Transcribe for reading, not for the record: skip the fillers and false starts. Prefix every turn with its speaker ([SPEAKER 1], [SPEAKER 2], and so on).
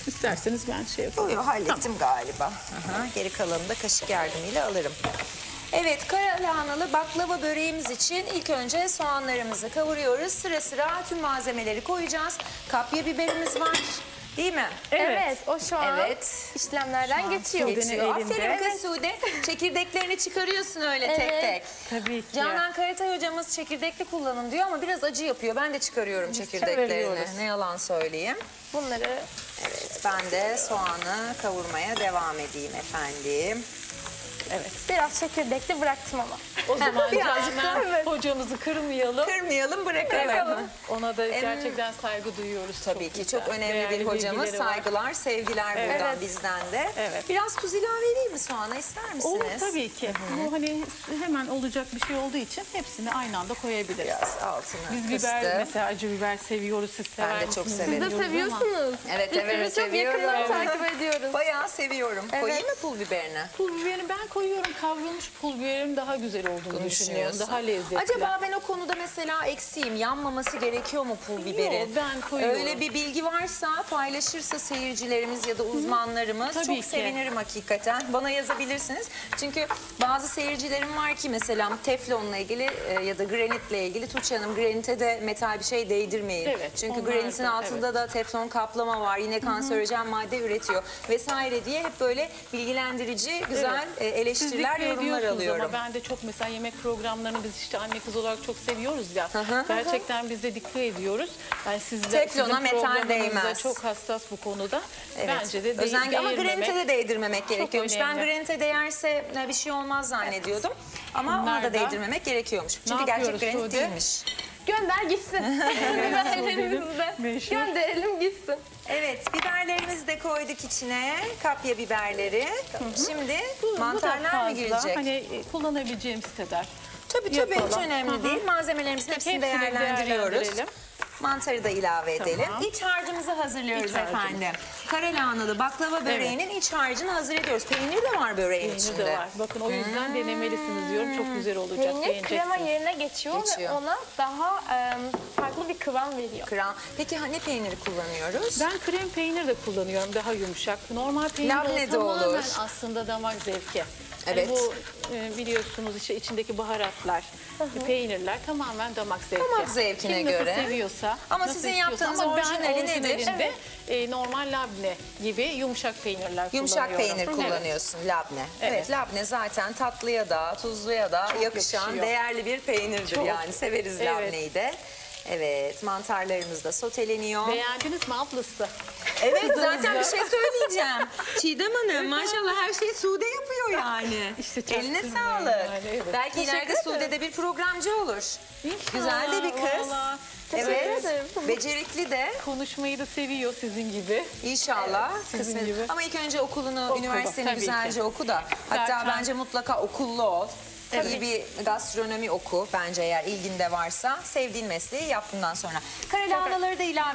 [SPEAKER 1] İsterseniz ben şey yapayım.
[SPEAKER 2] Yo, hallettim galiba. Aha, geri kalanını da kaşık yardımıyla alırım. Evet, kara lahanalı baklava böreğimiz için ilk önce soğanlarımızı kavuruyoruz. Sıra sıra tüm malzemeleri koyacağız. Kapya biberimiz var. Değil mi?
[SPEAKER 3] Evet, o şu an işlemlerden geçiyor.
[SPEAKER 2] Geçiyor.
[SPEAKER 1] elinde.
[SPEAKER 2] Aferin kız Sude. Çekirdeklerini çıkarıyorsun öyle tek tek.
[SPEAKER 1] Tabii ki.
[SPEAKER 2] Canan Karatay hocamız çekirdekli kullanın diyor ama biraz acı yapıyor. Ben de çıkarıyorum çekirdeklerini.
[SPEAKER 1] seviyoruz.
[SPEAKER 2] Ne yalan söyleyeyim.
[SPEAKER 3] Bunları
[SPEAKER 2] Evet, ben de soğanı kavurmaya devam edeyim efendim.
[SPEAKER 1] Evet.
[SPEAKER 3] biraz çekirdekli bıraktım ama.
[SPEAKER 1] O zaman
[SPEAKER 2] Birazcık
[SPEAKER 1] Canan
[SPEAKER 3] evet.
[SPEAKER 1] hocamızı kırmayalım.
[SPEAKER 2] Kırmayalım, bırakalım.
[SPEAKER 3] Bırakalım.
[SPEAKER 1] Ona da gerçekten saygı duyuyoruz.
[SPEAKER 2] Tabii ki
[SPEAKER 1] güzel.
[SPEAKER 2] çok önemli
[SPEAKER 1] Değerli
[SPEAKER 2] bir hocamız.
[SPEAKER 1] bilgileri var.
[SPEAKER 2] Saygılar, sevgiler
[SPEAKER 1] Evet.
[SPEAKER 2] buradan
[SPEAKER 3] Evet.
[SPEAKER 2] bizden de.
[SPEAKER 1] Evet.
[SPEAKER 2] Biraz tuz ilave edeyim mi soğana, ister misiniz?
[SPEAKER 1] Olur tabii ki. Bu hani hemen olacak bir şey olduğu için hepsini aynı anda koyabiliriz.
[SPEAKER 2] Biraz altını
[SPEAKER 1] Biz
[SPEAKER 2] kıstım.
[SPEAKER 1] biber mesela acı biber seviyoruz. Siz
[SPEAKER 2] Ben
[SPEAKER 1] sever
[SPEAKER 2] de çok
[SPEAKER 1] misiniz
[SPEAKER 2] severim.
[SPEAKER 3] Siz de
[SPEAKER 1] bilmiyoruz ama
[SPEAKER 3] seviyorsunuz.
[SPEAKER 2] Evet,
[SPEAKER 3] Biz
[SPEAKER 2] evet,
[SPEAKER 3] sizi çok
[SPEAKER 2] seviyorum.
[SPEAKER 3] yakından takip ediyoruz.
[SPEAKER 2] Bayağı seviyorum.
[SPEAKER 3] Evet.
[SPEAKER 2] Koyayım mı pul biberini?
[SPEAKER 1] Pul biberini ben koyuyorum. Kavrulmuş pul biberin daha güzel olduğunu düşünüyorum. Daha lezzetli.
[SPEAKER 2] Acaba ben o konuda mesela eksiğim. Yanmaması gerekiyor mu pul biberin?
[SPEAKER 1] Yok, ben koyuyorum.
[SPEAKER 2] Öyle bir bilgi varsa paylaşırsa seyircilerimiz ya da uzmanlarımız
[SPEAKER 1] Tabii
[SPEAKER 2] çok
[SPEAKER 1] ki.
[SPEAKER 2] sevinirim hakikaten. Bana yazabilirsiniz. Çünkü bazı seyircilerim var ki mesela teflonla ilgili ya da granitle ilgili, Tuğçe Hanım granite de metal bir şey değdirmeyin.
[SPEAKER 1] Evet,
[SPEAKER 2] Çünkü
[SPEAKER 1] onlar
[SPEAKER 2] granitin
[SPEAKER 1] da,
[SPEAKER 2] altında da teflon kaplama var. Yine kanserojen madde üretiyor vesaire diye hep böyle bilgilendirici güzel eleştiriler,
[SPEAKER 1] Siz dikkat
[SPEAKER 2] yorumlar
[SPEAKER 1] ediyorsunuz
[SPEAKER 2] alıyorum.
[SPEAKER 1] Ama ben de çok mesela yemek programlarını biz işte anne kız olarak çok seviyoruz ya. Gerçekten biz de dikkat ediyoruz. Yani
[SPEAKER 2] Teflona
[SPEAKER 1] sizin
[SPEAKER 2] metal
[SPEAKER 1] programınız da
[SPEAKER 2] değmez.
[SPEAKER 1] çok hassas bu konuda.
[SPEAKER 2] Evet.
[SPEAKER 1] Bence de
[SPEAKER 2] Özellikle ama
[SPEAKER 1] değirmemek.
[SPEAKER 2] granite de değdirmemek gerekiyormuş. Ben
[SPEAKER 1] önemli.
[SPEAKER 2] granite değerse bir şey olmaz zannediyordum. Ama ona
[SPEAKER 1] Bunlar
[SPEAKER 2] da
[SPEAKER 1] da-
[SPEAKER 2] değdirmemek gerekiyormuş. Çünkü gerçek
[SPEAKER 1] yapıyoruz
[SPEAKER 2] granit
[SPEAKER 1] Sude?
[SPEAKER 2] değilmiş.
[SPEAKER 3] Gönder gitsin. Biberlerimizi de
[SPEAKER 1] meşhur.
[SPEAKER 3] gönderelim gitsin.
[SPEAKER 2] Evet, biberlerimizi de koyduk içine. Kapya biberleri. Şimdi mantarlar mı
[SPEAKER 1] fazla.
[SPEAKER 2] girecek?
[SPEAKER 1] Hani kullanabileceğimiz kadar.
[SPEAKER 2] Tabii hiç
[SPEAKER 1] yapalım.
[SPEAKER 2] önemli değil. Malzemelerimizin hepsini
[SPEAKER 1] Hepsini
[SPEAKER 2] değerlendiriyoruz.
[SPEAKER 1] değerlendirelim.
[SPEAKER 2] Mantarı da ilave edelim.
[SPEAKER 1] Tamam.
[SPEAKER 2] İç harcımızı hazırlıyoruz
[SPEAKER 1] İç harcımız.
[SPEAKER 2] efendim. Kare lahanalı baklava böreğinin iç harcını hazır ediyoruz. Peynir de var böreğin
[SPEAKER 1] Peynir
[SPEAKER 2] içinde.
[SPEAKER 1] de var. Bakın o yüzden denemelisiniz diyorum. Çok güzel olacak.
[SPEAKER 3] Peynir krema
[SPEAKER 1] beğeneceksiniz.
[SPEAKER 3] yerine geçiyor
[SPEAKER 2] Geçiyor.
[SPEAKER 3] ve ona daha farklı bir kıvam veriyor.
[SPEAKER 2] Kral. Peki ne peyniri kullanıyoruz?
[SPEAKER 1] Ben krem peynir de kullanıyorum, daha yumuşak. Normal peynir
[SPEAKER 2] Labne de
[SPEAKER 1] tamamen
[SPEAKER 2] olur.
[SPEAKER 1] aslında damak zevki.
[SPEAKER 2] Evet.
[SPEAKER 1] Bu biliyorsunuz işte içindeki baharatlar, peynirler tamamen damak zevki.
[SPEAKER 2] Damak zevkine
[SPEAKER 1] Kim nasıl
[SPEAKER 2] göre.
[SPEAKER 1] seviyorsa.
[SPEAKER 2] Ama
[SPEAKER 1] nasıl
[SPEAKER 2] sizin
[SPEAKER 1] istiyorsa.
[SPEAKER 2] yaptığınız
[SPEAKER 1] Ama ben
[SPEAKER 2] orijinali nedir?
[SPEAKER 1] orijinalinde, normal labne gibi yumuşak peynirler
[SPEAKER 2] Yumuşak
[SPEAKER 1] kullanıyorum.
[SPEAKER 2] peynir
[SPEAKER 1] Evet.
[SPEAKER 2] kullanıyorsun, labne. Evet.
[SPEAKER 1] Evet.
[SPEAKER 2] labne zaten tatlıya da, tuzluya da
[SPEAKER 1] Çok
[SPEAKER 2] yakışan
[SPEAKER 1] yakışıyor.
[SPEAKER 2] değerli bir peynirdir
[SPEAKER 1] Çok.
[SPEAKER 2] yani. Severiz
[SPEAKER 1] Evet.
[SPEAKER 2] labneyi de. Evet, mantarlarımız da soteleniyor.
[SPEAKER 1] Beğendiniz mi ablası?
[SPEAKER 2] Evet, zaten bir şey söyleyeceğim. Çiğdem Hanım maşallah her şeyi Sude yapıyor yani.
[SPEAKER 1] İşte
[SPEAKER 2] Eline
[SPEAKER 1] çaktırmıyorum
[SPEAKER 2] sağlık.
[SPEAKER 1] yani, evet.
[SPEAKER 2] Belki ileride Sude de bir programcı olur. Güzel de bir kız.
[SPEAKER 1] Vallahi.
[SPEAKER 2] Evet,
[SPEAKER 3] ederim.
[SPEAKER 2] becerikli de.
[SPEAKER 1] Konuşmayı da seviyor sizin gibi.
[SPEAKER 2] İnşallah.
[SPEAKER 1] sizin
[SPEAKER 2] kısmet.
[SPEAKER 1] gibi.
[SPEAKER 2] Ama ilk önce okulunu,
[SPEAKER 1] Okulu,
[SPEAKER 2] üniversiteni
[SPEAKER 1] tabii
[SPEAKER 2] güzelce
[SPEAKER 1] ki.
[SPEAKER 2] oku da. Hatta
[SPEAKER 1] Zaten-
[SPEAKER 2] bence mutlaka okullu ol.
[SPEAKER 1] Evet.
[SPEAKER 2] İyi bir gastronomi oku bence eğer ilginde varsa. Sevdiğin mesleği yap bundan sonra. Kare lahanaları da ilave